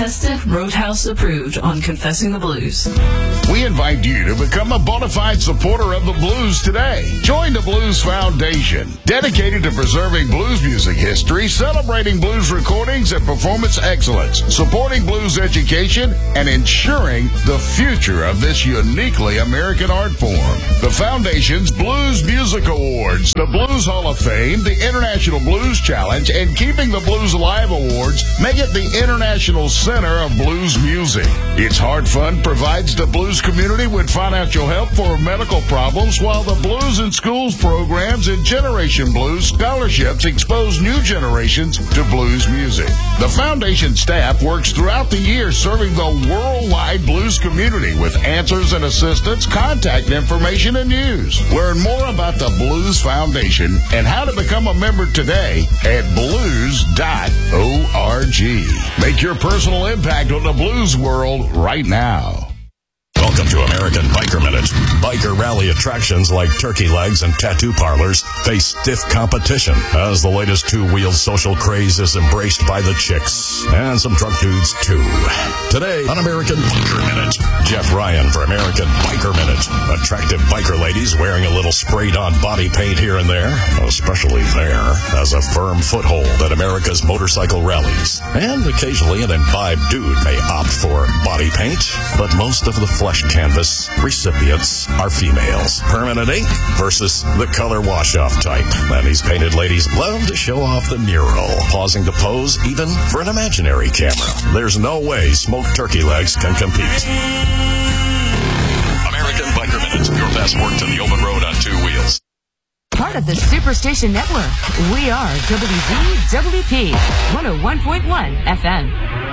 tested, Roadhouse approved on Confessing the Blues. We invite you to become a bona fide supporter of the blues today. Join the Blues Foundation, dedicated to preserving blues music history, celebrating blues recordings and performance excellence, supporting blues education, and ensuring the future of this uniquely American art form. The Foundation's Blues Music Awards, the Blues Hall of Fame, the International Blues Challenge, and Keeping the Blues Alive Awards make it the International Center of Blues Music. Its Heart Fund provides the blues community with financial help for medical problems, while the Blues in Schools programs and Generation Blues scholarships expose new generations to blues music. The Foundation staff works throughout the year serving the worldwide blues community with answers and assistance, contact information, and news. Learn more about the Blues Foundation and how to become a member today at blues.org. Make your personal impact on the blues world right now. Welcome to American Biker Minute. Biker rally attractions like turkey legs and tattoo parlors face stiff competition as the latest two-wheeled social craze is embraced by the chicks and some drunk dudes too. Today on American Biker Minute, Jeff Ryan for American Biker Minute. Attractive biker ladies wearing a little sprayed-on body paint here and there, especially there, as a firm foothold at America's motorcycle rallies. And occasionally an imbibed dude may opt for body paint, but most of the flesh canvas recipients are females. Permanent ink versus the color wash-off type. And these painted ladies love to show off the mural, pausing to pose even for an imaginary camera. There's no way smoked turkey legs can compete. American Biker Minute, your passport to the open road on two wheels. Part of the Superstation Network, we are WZWP 101.1 FM.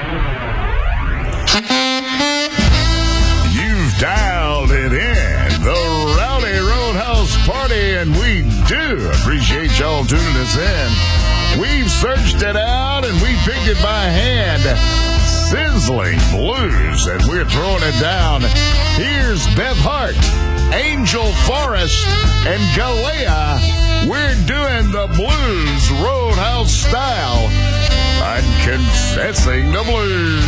Dialed it in, the Rowdy Roadhouse Party, and we do appreciate y'all tuning us in. We've searched it out and we picked it by hand. Sizzling blues, and we're throwing it down. Here's Beth Hart, Angel Forrest, and Galea. We're doing the Blues Roadhouse style on Confessing the Blues.